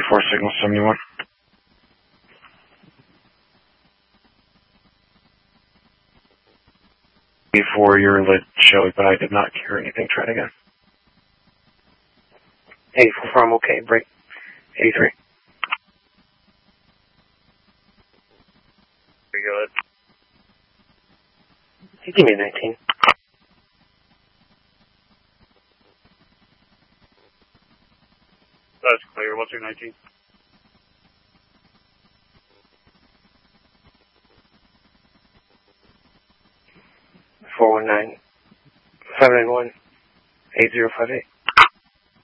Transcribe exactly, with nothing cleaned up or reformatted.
four, signal seventy-one. Before you're lit, Shelly, but I did not hear anything. Try it again. eighty-four, I'm okay. Break. eighty-three. Very good. Hey, give me a nineteen. That's clear. What's your nineteen? four one nine, five nine one, eight zero five eight.